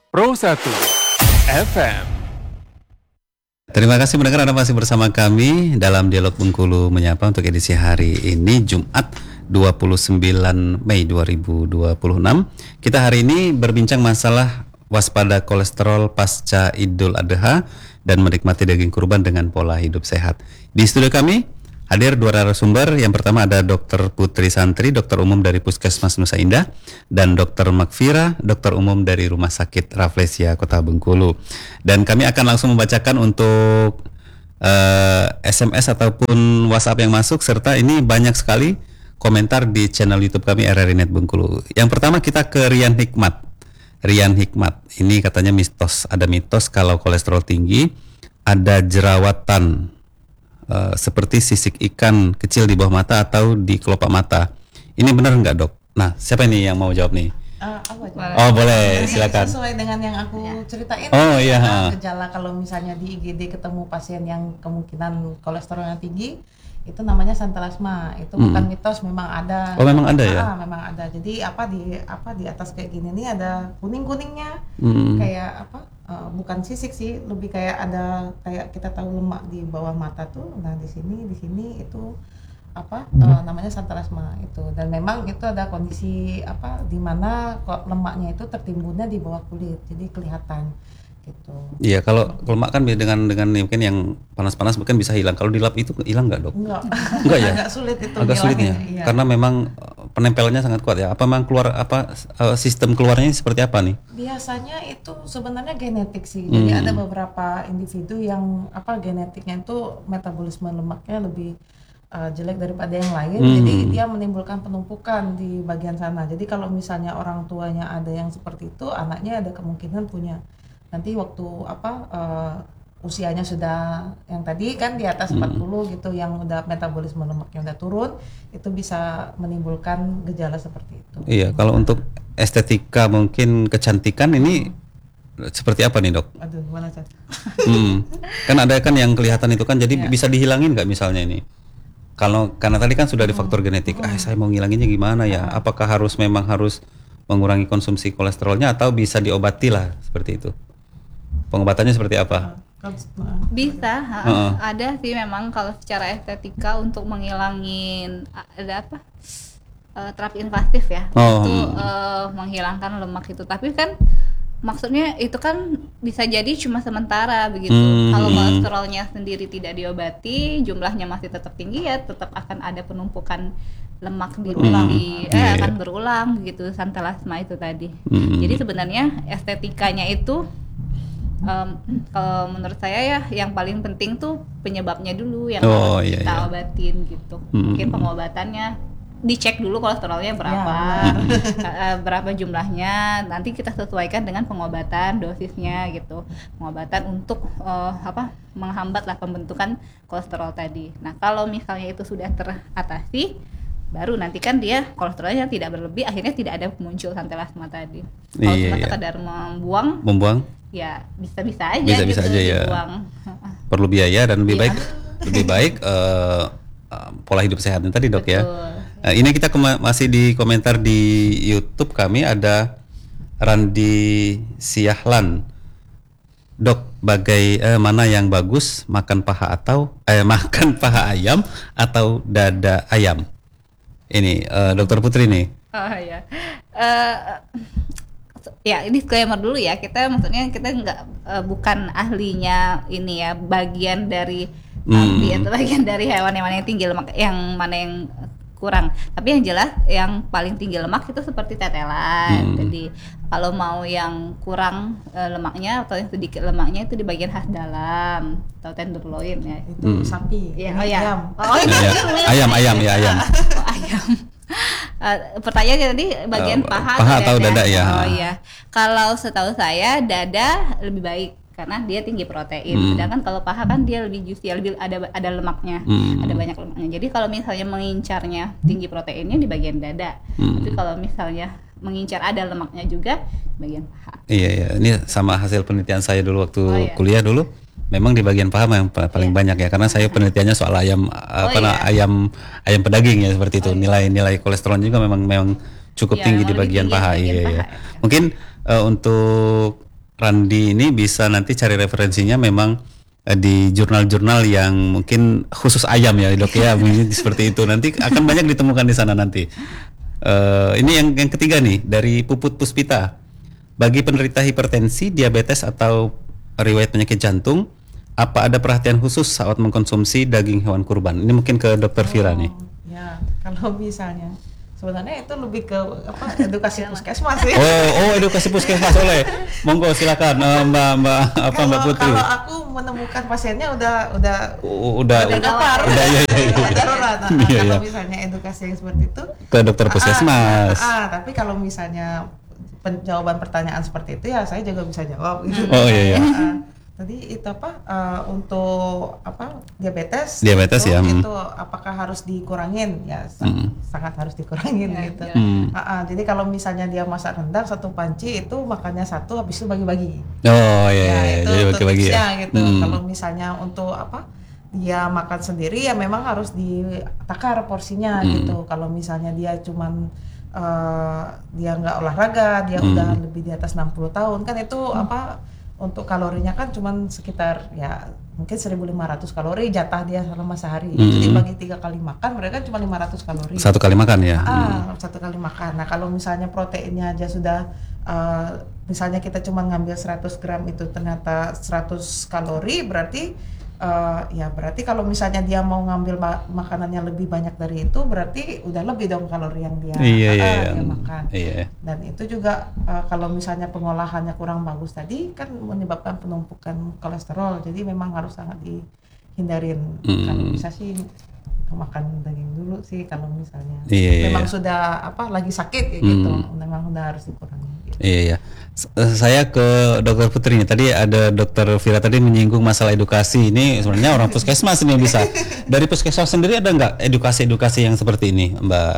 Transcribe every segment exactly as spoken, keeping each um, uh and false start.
Pro satu F M. Terima kasih mendengar, Anda masih bersama kami dalam Dialog Bengkulu Menyapa untuk edisi hari ini Jumat dua puluh sembilan Mei dua ribu dua puluh enam. Kita hari ini berbincang masalah waspada kolesterol pasca Idul Adha dan menikmati daging kurban dengan pola hidup sehat. Di studio kami hadir dua narasumber. Yang pertama ada Dokter Putri Santri, dokter umum dari Puskesmas Nusa Indah, dan Dokter Makfira, dokter umum dari Rumah Sakit Rafflesia Kota Bengkulu. Dan kami akan langsung membacakan untuk uh, S M S ataupun WhatsApp yang masuk, serta ini banyak sekali komentar di channel YouTube kami R R I Net Bengkulu. Yang pertama kita ke Rian Hikmat. Rian Hikmat, ini katanya mitos, ada mitos kalau kolesterol tinggi ada jerawatan Uh, seperti sisik ikan kecil di bawah mata atau di kelopak mata. Ini benar nggak, Dok? Nah, siapa ini yang mau jawab nih? Uh, aku aja. Oh, boleh, Ini silakan. Sesuai dengan yang aku ceritain. Oh, iya. Nah, gejala kalau misalnya di I G D ketemu pasien yang kemungkinan kolesterolnya tinggi, itu namanya santalasma. Itu hmm. bukan mitos, memang ada. Oh, memang ada ya? Ah, memang ada. Jadi apa di apa di atas kayak gini nih ada kuning-kuningnya. Hmm. Kayak apa? Uh, bukan sisik sih, lebih kayak ada kayak kita tahu lemak di bawah mata tuh. Nah, di sini di sini itu apa uh, namanya santalasma itu. Dan memang itu ada kondisi apa di mana kok lemaknya itu tertimbunnya di bawah kulit. Jadi kelihatan gitu. Iya, kalau lemak kan dengan dengan mungkin yang panas-panas mungkin bisa hilang. Kalau dilap itu hilang nggak, Dok? Enggak. Enggak ya? Agak sulit itu. Agak sulitnya. Iya. Karena memang penempelannya sangat kuat ya. Apa memang keluar apa sistem keluarnya seperti apa nih? Biasanya itu sebenarnya genetik sih. Jadi Hmm. ada beberapa individu yang apa genetiknya itu metabolisme lemaknya lebih uh, jelek daripada yang lain. Hmm. Jadi dia menimbulkan penumpukan di bagian sana. Jadi kalau misalnya orang tuanya ada yang seperti itu, anaknya ada kemungkinan punya. Nanti waktu apa uh, usianya sudah yang tadi kan di atas empat puluh hmm. gitu, yang udah metabolisme lemaknya udah turun, itu bisa menimbulkan gejala seperti itu. Iya, kalau untuk estetika mungkin kecantikan ini seperti apa nih, Dok? Aduh, gimana Chan? Hmm. Kan ada kan yang kelihatan itu kan, jadi Ya. bisa dihilangin nggak misalnya ini? Kalau karena tadi kan sudah ada faktor genetik, ah saya mau ngilanginnya gimana ya? Apakah harus memang harus mengurangi konsumsi kolesterolnya atau bisa diobati lah seperti itu? Pengobatannya seperti apa? Bisa, ha, Uh-uh. ada sih memang kalau secara estetika untuk menghilangin ada apa uh, terapi invasif ya, Oh. itu uh, menghilangkan lemak itu. Tapi kan maksudnya itu kan bisa jadi cuma sementara begitu. Hmm. Kalau kolesterolnya sendiri tidak diobati, jumlahnya masih tetap tinggi ya, tetap akan ada penumpukan lemak di, Berulang. di eh, Yeah. akan berulang gitu, santalasma itu tadi. Hmm. Jadi sebenarnya estetikanya itu Um, kalau menurut saya ya yang paling penting tuh penyebabnya dulu yang Oh, harus iya, kita iya. obatin gitu. Hmm. Mungkin pengobatannya dicek dulu kolesterolnya berapa, Ya, uh, berapa jumlahnya. Nanti kita sesuaikan dengan pengobatan dosisnya gitu. Pengobatan untuk uh, apa menghambat lah pembentukan kolesterol tadi. Nah kalau misalnya itu sudah teratasi, baru nanti kan dia kolesterolnya tidak berlebih, akhirnya tidak ada muncul santalasma tadi. Kalau Iya, cuma iya. sekedar membuang, Membuang ya bisa-bisa aja Bisa-bisa gitu aja ya. dibuang. perlu biaya dan lebih Iya. baik lebih baik uh, uh, pola hidup sehatnya tadi, Dok, ya. Betul. Nah, ini kita kema- masih di komentar di YouTube kami ada Randi Siahlan. Dok, bagai eh, mana yang bagus, makan paha atau eh, makan paha ayam atau dada ayam? Ini eh, Dokter Putri nih. Oh ya. Eh, ya ini disclaimer dulu ya, kita maksudnya kita nggak eh, bukan ahlinya ini ya, bagian dari sapi Hmm. atau bagian dari hewan-hewan yang tinggi lemak, yang mana yang kurang. Tapi yang jelas yang paling tinggi lemak itu seperti tetelan. Hmm. Jadi kalau mau yang kurang eh, lemaknya atau yang sedikit lemaknya itu di bagian khas dalam atau tenderloin ya. Itu Hmm. sapi. Iya, Ini oh ya. ayam. Oh, Ya, ya. Ayam, ayam ya ayam. Oh, ayam. Uh, pertanyaannya tadi bagian Uh, paha, paha atau dada, ya. Oh iya. Kalau setahu saya dada lebih baik karena dia tinggi protein. Hmm. Sedangkan kalau paha kan dia lebih juicy, lebih ada ada lemaknya, Hmm. ada banyak lemaknya. Jadi kalau misalnya mengincarnya tinggi proteinnya di bagian dada. Hmm. Tapi kalau misalnya mengincar ada lemaknya juga di bagian paha. Iya, iya. Ini sama hasil penelitian saya dulu waktu Oh, iya. kuliah dulu. Memang di bagian paha yang pa- paling Iya. banyak ya, karena saya penelitiannya soal ayam apa iya. nah, ayam ayam pedaging ya seperti itu. Oh, iya. Nilai-nilai kolesterol juga memang memang cukup Iya, tinggi memang di lebih bagian tinggi di paha. bagian Iya, paha, iya. ya. Mungkin eh, untuk Randi ini bisa nanti cari referensinya memang eh, di jurnal-jurnal yang mungkin khusus ayam ya dok ya, mungkin seperti itu nanti akan banyak ditemukan di sana nanti. Eh, ini yang yang ketiga nih dari Puput Puspita. Bagi penderita hipertensi, diabetes atau riwayat penyakit jantung, apa ada perhatian khusus saat mengkonsumsi daging hewan kurban? Ini mungkin ke dokter Vira nih. Ya, kalau misalnya sebenarnya itu lebih ke apa edukasi puskesmas ya. Oh, oh edukasi puskesmas oleh. Monggo silakan uh, Mbak Mbak apa kalau, Mbak Putri. Kalau aku menemukan pasiennya udah udah U- udah udah daftar. Udah ya ya. Udah darurat. Nah, Iya, kalau iya. misalnya edukasi yang seperti itu Ke dokter puskesmas. Ah, ah, tapi kalau misalnya pen- jawaban pertanyaan seperti itu ya saya juga bisa jawab gitu. Oh, iya, iya. Ah, ah. Tadi itu apa uh, untuk apa diabetes? Diabetes itu, ya, hmm. Itu apakah harus dikurangin? Ya sa- Hmm. sangat harus dikurangin Ya, gitu. ya. Hmm. Ah, ah, jadi kalau misalnya dia masak rendang satu panci itu makannya satu habis itu bagi-bagi. Oh iya, Ya, iya, itu jadi untuk bagi-bagi ya. tipsnya gitu. Hmm. Kalau misalnya untuk apa dia makan sendiri ya memang harus ditakar porsinya Hmm. gitu. Kalau misalnya dia cuman eh, dia nggak olahraga, dia Hmm. udah lebih di atas enam puluh tahun kan itu apa untuk kalorinya kan cuman sekitar ya mungkin seribu lima ratus kalori jatah dia selama sehari. Itu Hmm. dibagi tiga kali makan mereka cuma lima ratus kalori. Satu kali makan ya. Ah, satu kali makan. Nah, kalau misalnya proteinnya aja sudah uh, misalnya kita cuma ngambil seratus gram itu ternyata seratus kalori berarti uh, ya berarti kalau misalnya dia mau ngambil ma- makanannya lebih banyak dari itu berarti udah lebih dong kalori yang dia, Iya, ah, iya, dia iya. makan. Iya. Dan itu juga uh, kalau misalnya pengolahannya kurang bagus tadi kan menyebabkan penumpukan kolesterol. Jadi memang harus sangat dihindarin. Hmm. Kalau bisa sih makan daging dulu sih kalau misalnya Iya, iya, memang iya. sudah apa lagi sakit ya gitu. Hmm. Memang udah harus dikurangi. Gitu. Iya, iya. S- eh, Saya ke dokter Putri nih. Tadi ada dokter Vira tadi menyinggung masalah edukasi. Ini sebenarnya orang puskesmas ini yang bisa. Dari puskesmas sendiri ada nggak edukasi-edukasi yang seperti ini, Mbak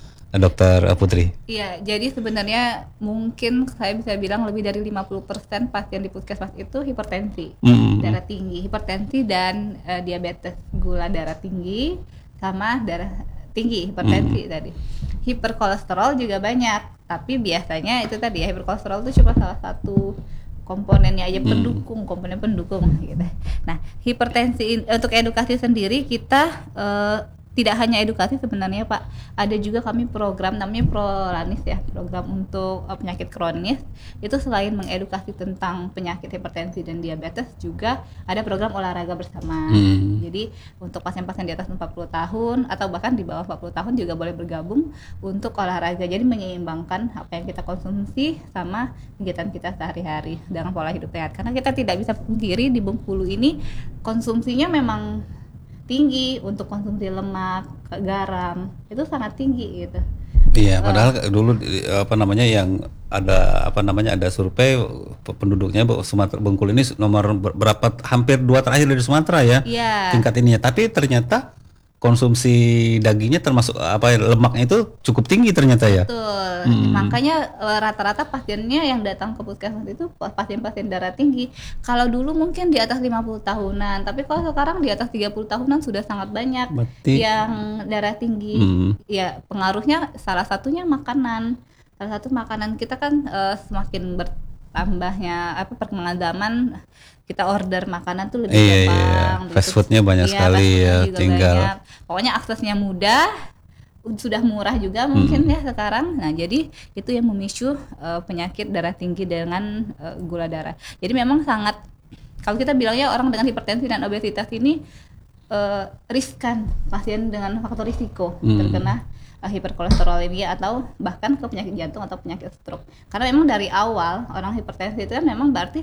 Dokter Putri? Iya, jadi sebenarnya mungkin saya bisa bilang lebih dari lima puluh persen pasien di puskesmas itu hipertensi, Mm. darah tinggi, hipertensi dan eh, diabetes, gula darah tinggi sama darah tinggi, hipertensi tadi. Hiperkolesterol juga banyak, tapi biasanya itu tadi ya hiperkolesterol itu cuma salah satu komponennya aja, pendukung, komponen pendukung gitu. Nah, hipertensi in- untuk edukasi sendiri kita eh, tidak hanya edukasi sebenarnya Pak, ada juga kami program namanya Prolanis ya, program untuk uh, penyakit kronis. Itu selain mengedukasi tentang penyakit hipertensi dan diabetes juga ada program olahraga bersama. Hmm. Jadi untuk pasien-pasien di atas empat puluh tahun atau bahkan di bawah empat puluh tahun juga boleh bergabung untuk olahraga. Jadi menyeimbangkan apa yang kita konsumsi sama kegiatan kita sehari-hari dengan pola hidup sehat. Karena kita tidak bisa pungkiri di Bengkulu ini konsumsinya memang tinggi untuk konsumsi lemak, garam itu sangat tinggi gitu. Iya, padahal dulu di- apa namanya yang ada apa namanya ada survei pe- penduduknya Bu, Sumatera Bengkulu ini nomor ber- berapa hampir dua terakhir dari Sumatera ya. Iya. Tingkat ininya, tapi ternyata konsumsi dagingnya termasuk apa lemaknya itu cukup tinggi ternyata ya. Betul. Hmm. Makanya eh, rata-rata pasiennya yang datang ke puskesmas itu pasien-pasien darah tinggi. Kalau dulu mungkin di atas lima puluh tahunan, tapi kalau sekarang di atas tiga puluh tahunan sudah sangat banyak Berarti- yang darah tinggi. Hmm. Ya, pengaruhnya salah satunya makanan. Salah satu makanan kita kan eh, semakin bertambahnya apa perkembangan zaman, kita order makanan tuh lebih Iya, iya, gampang. iya. Terus- Fast foodnya banyak iya, sekali fast foodnya ya, juga tinggal- banyak. Pokoknya aksesnya mudah, sudah murah juga mungkin ya sekarang. Nah, jadi itu yang memicu uh, penyakit darah tinggi dengan uh, gula darah. Jadi memang sangat, kalau kita bilangnya orang dengan hipertensi dan obesitas ini uh, riskan, pasien dengan faktor risiko Hmm. terkena uh, hiperkolesterolemia atau bahkan ke penyakit jantung atau penyakit stroke. Karena memang dari awal orang hipertensi itu kan memang berarti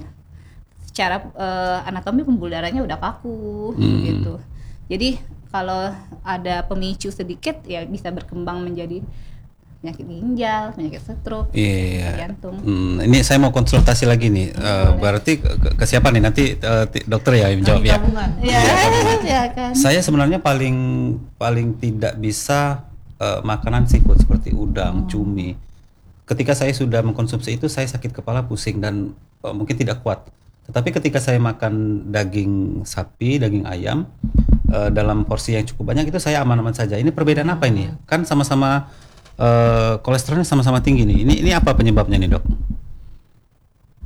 secara uh, anatomi pembuluh darahnya udah kaku Hmm. gitu. Jadi kalau ada pemicu sedikit ya bisa berkembang menjadi penyakit ginjal, penyakit stroke, Iya. penyakit jantung. Hmm, ini saya mau konsultasi lagi nih. Eh, berarti ke, ke- ke siapa nih nanti eh, ti- dokter ya yang jawab ya. Gabungan. Ya, ya kan. Saya sebenarnya paling paling tidak bisa eh, makanan seafood seperti udang, cumi. Ketika saya sudah mengkonsumsi itu saya sakit kepala, pusing dan eh, mungkin tidak kuat. Tetapi ketika saya makan daging sapi, daging ayam eh, dalam porsi yang cukup banyak itu saya aman-aman saja. Ini perbedaan apa ini? Kan sama-sama eh, kolesterolnya sama-sama tinggi nih. Ini ini apa penyebabnya nih, Dok?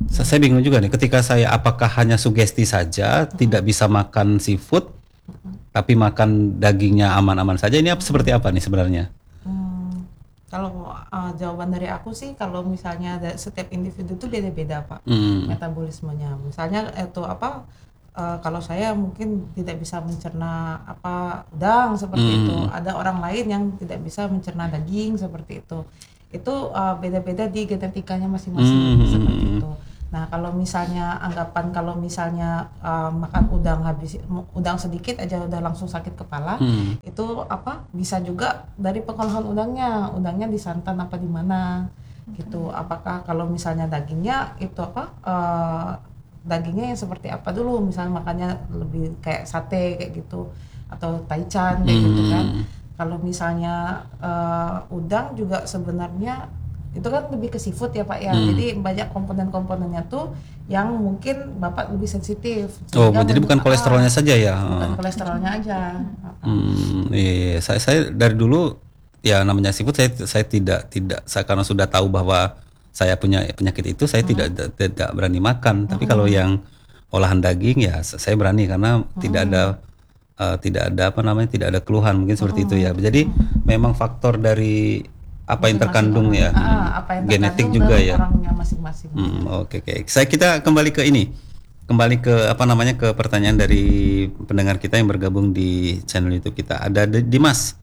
Sa- Saya bingung juga nih, ketika saya apakah hanya sugesti saja, tidak bisa makan seafood, tapi makan dagingnya aman-aman saja. Ini apa, seperti apa nih sebenarnya? Hmm, kalau uh, jawaban dari aku sih, kalau misalnya ada, setiap individu itu beda-beda Pak, Hmm. metabolismenya. Misalnya itu apa? uh, kalau saya mungkin tidak bisa mencerna apa udang seperti Hmm. itu. Ada orang lain yang tidak bisa mencerna daging seperti itu. Itu uh, beda-beda di genetikanya masing-masing Hmm. seperti itu. Nah, kalau misalnya anggapan kalau misalnya uh, makan udang habis udang sedikit aja udah langsung sakit kepala, Hmm. itu apa bisa juga dari pengolahan udangnya, udangnya disantan apa di mana gitu. Apakah kalau misalnya dagingnya itu apa uh, dagingnya yang seperti apa dulu, misalnya makannya lebih kayak sate kayak gitu atau taichan kayak gitu kan. Hmm. Kalau misalnya uh, udang juga sebenarnya itu kan lebih ke seafood ya Pak ya. Hmm. Jadi banyak komponen-komponennya tuh yang mungkin Bapak lebih sensitif. Oh, Sehingga jadi bukan men- kolesterolnya ah, saja ya? Bukan Oh. kolesterolnya aja. Hmm, iya, iya. Saya, saya dari dulu ya namanya seafood saya saya tidak tidak saya karena sudah tahu bahwa saya punya penyakit itu, saya tidak tidak berani makan. Tapi kalau yang olahan daging ya saya berani karena tidak ada uh, tidak ada apa namanya tidak ada keluhan, mungkin seperti itu ya. Jadi memang faktor dari apa yang Masing-masing terkandung orang. ya, Ah, apa yang genetik terkandung juga dalam ya. orangnya masing-masing. Hmm, oke oke. Saya kita kembali ke ini. Kembali ke apa namanya ke pertanyaan dari pendengar kita yang bergabung di channel YouTube kita. Ada D- Dimas.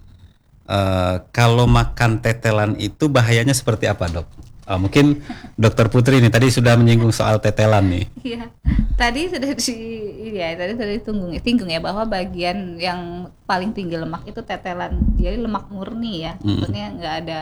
Eh, kalau makan tetelan itu bahayanya seperti apa, Dok? Ah, mungkin Dokter Putri nih tadi sudah menyinggung soal tetelan nih. Iya, tadi sudah di, ya tadi sudah ditunggung, tinggung ya bahwa bagian yang paling tinggi lemak itu tetelan, jadi lemak murni ya, maksudnya nggak ada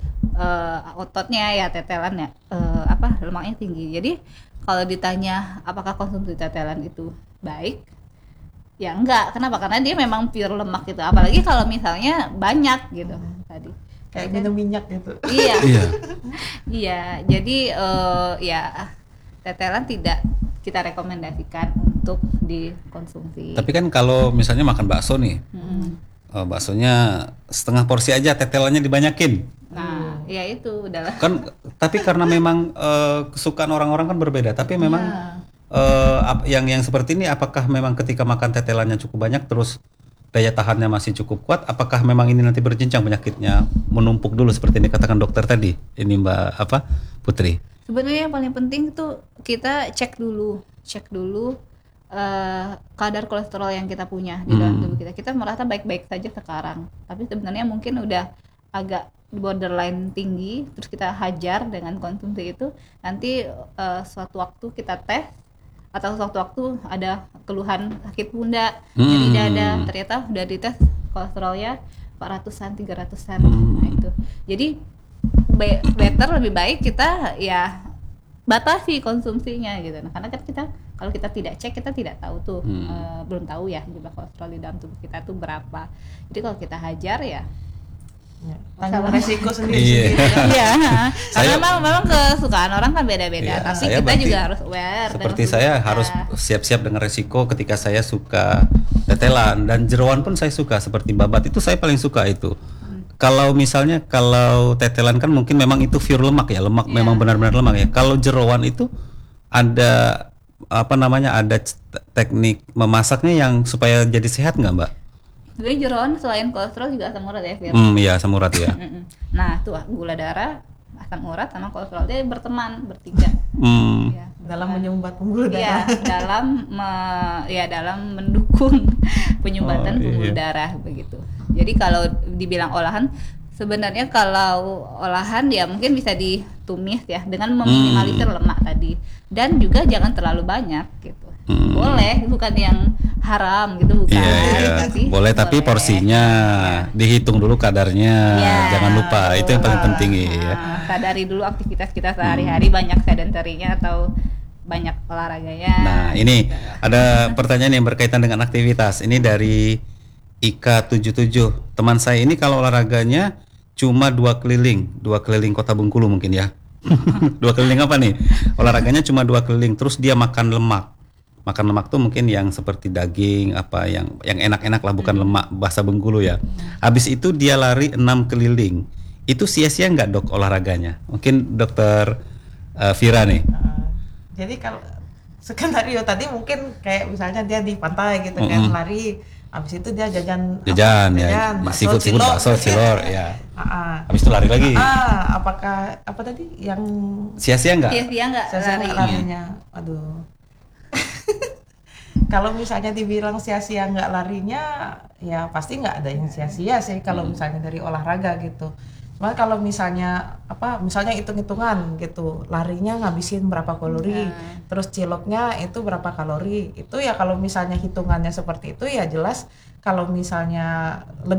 eh, ototnya ya tetelan ya, eh, apa lemaknya tinggi. Jadi kalau ditanya apakah konsumsi tetelan itu baik, ya enggak. Kenapa? Karena dia memang pure lemak gitu. Apalagi kalau misalnya banyak gitu tadi. Kayak minum minyak gitu. Iya. Iya. Iya, jadi eh, ya tetelan tidak kita rekomendasikan untuk dikonsumsi. Tapi kan kalau misalnya makan bakso nih, Mm. eh, baksonya setengah porsi aja, tetelannya dibanyakin. Nah, ya itu udahlah. Kan tapi karena memang eh, kesukaan orang-orang kan berbeda. Tapi memang eh, ap- yang yang seperti ini apakah memang ketika makan tetelannya cukup banyak terus daya tahannya masih cukup kuat, apakah memang ini nanti berjenjang penyakitnya menumpuk dulu seperti yang dikatakan dokter tadi? Ini Mbak apa Putri? Sebenarnya yang paling penting itu kita cek dulu, cek dulu eh, kadar kolesterol yang kita punya di dalam tubuh kita. Kita merasa baik-baik saja sekarang, tapi sebenarnya mungkin udah agak borderline tinggi, terus kita hajar dengan konsumsi itu, nanti eh, suatu waktu kita tes atau suatu waktu ada keluhan sakit pundak, nyeri Hmm. dada, ternyata udah dites kolesterolnya empat ratusan, tiga ratusan. Nah itu. Jadi be- better lebih baik kita ya batasi konsumsinya gitu. Nah, karena kan kita kalau kita tidak cek kita tidak tahu tuh Hmm. eh, belum tahu ya jumlah kolesterol di dalam tubuh kita tuh berapa. Jadi kalau kita hajar ya Ya, tanggung resiko Iya. sendiri-sendiri. iya. Karena Saya- memang memang kesukaan orang kan beda-beda, Iya, tapi saya kita berarti juga harus aware. Seperti dengan tubuh saya kita. harus siap-siap dengan resiko ketika saya suka tetelan dan jeroan pun saya suka seperti babat itu saya paling suka itu. Kalau misalnya kalau tetelan kan mungkin memang itu pure lemak ya, lemak Iya. memang benar-benar lemak ya. Kalau jeroan itu ada apa namanya ada c- teknik memasaknya yang supaya jadi sehat nggak Mbak? Sebenarnya jeroan selain kolesterol juga asam urat ya, Fir. Hmm, iya asam urat ya. Mm-mm. Nah, tuh gula darah, asam urat sama kolesterol dia berteman bertiga. Hmm. Ya, Dalam menyumbat pembuluh Iya, darah. dalam me- ya dalam mendukung penyumbatan Oh, iya. pembuluh darah begitu. Jadi kalau dibilang olahan, sebenarnya kalau olahan ya mungkin bisa ditumis ya dengan meminimalisir lemak tadi, dan juga jangan terlalu banyak gitu. Hmm. Boleh, bukan yang haram gitu, bukan. Iya, iya. Tapi Boleh tapi boleh. porsinya dihitung dulu kadarnya. Iya, Jangan lupa, itu yang paling betul. penting ya. Nah, sadari dulu aktivitas kita sehari-hari, banyak sedentarinya atau banyak olahraganya. Nah, ini ada pertanyaan yang berkaitan dengan aktivitas. Ini dari Ika tujuh tujuh. Teman saya ini kalau olahraganya cuma dua keliling, dua keliling Kota Bengkulu mungkin ya. Dua keliling apa nih? Olahraganya cuma dua keliling, terus dia makan lemak. Makan lemak tuh mungkin yang seperti daging apa yang yang enak-enak lah, bukan lemak bahasa Bengkulu ya. Habis itu dia lari enam keliling. Itu sia-sia nggak Dok olahraganya? Mungkin Dokter uh, Vira nih. Jadi kalau skenario tadi mungkin kayak misalnya dia di pantai gitu kan, Mm-mm. lari, habis itu dia jajan Jajan apa, ya, bakso, seafood seafood cilok. bakso cilor ya. Ah, ah. Habis itu lari lagi. Ah, apakah apa tadi yang Sia-sia nggak? Sia-sia nggak sia-sia lari? nggak larinya? Aduh. Kalau misalnya dibilang sia-sia nggak larinya, ya pasti nggak ada yang sia-sia sih kalau misalnya dari olahraga gitu. Cuma kalau misalnya apa, misalnya hitung-hitungan gitu, larinya ngabisin berapa kalori, Nah. terus ciloknya itu berapa kalori, itu ya kalau misalnya hitungannya seperti itu ya jelas kalau misalnya lebih